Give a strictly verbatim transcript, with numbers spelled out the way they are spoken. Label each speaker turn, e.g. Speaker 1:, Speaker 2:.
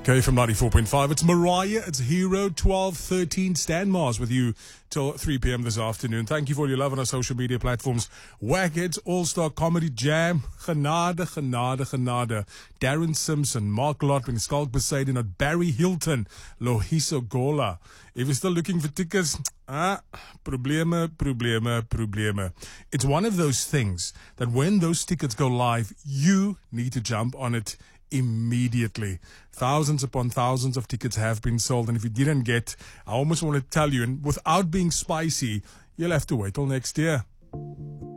Speaker 1: K from ninety-four point five. It's Mariah. It's Hero twelve thirteen. Stan Mars with you till three p.m. this afternoon. Thank you for your love on our social media platforms. Wackheads, All-Star Comedy Jam. Genade, genade, genade. Darren Simpson, Mark Lotwing, Skalk Poseidon, at Barry Hilton, Lohiso Gola. If you're still looking for tickets, ah, probleme, probleme, probleme. It's one of those things that when those tickets go live, you need to jump on it immediately. Thousands upon thousands of tickets have been sold, and if you didn't get, I almost want to tell you, and without being spicy, you'll have to wait till next year.